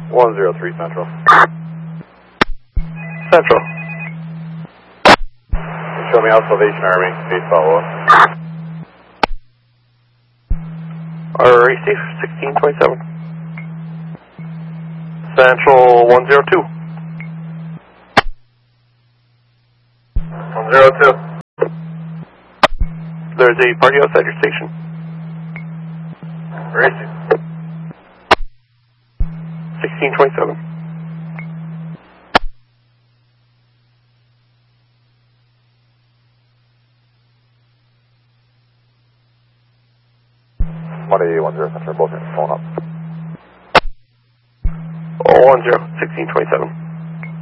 103 Central. Central. Show me out Salvation Army. Please follow up. RAC 1627. Central 102. 102. There's a party outside your station. Where is he? 1627. What are you, 10 Central, both in phone up. 10, 1627.